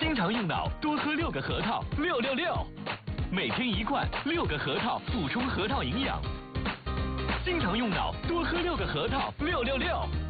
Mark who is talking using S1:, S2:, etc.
S1: 经常用脑，多喝6个核桃，666。每天1罐，6个核桃，补充核桃营养。经常用脑，多喝6个核桃，666。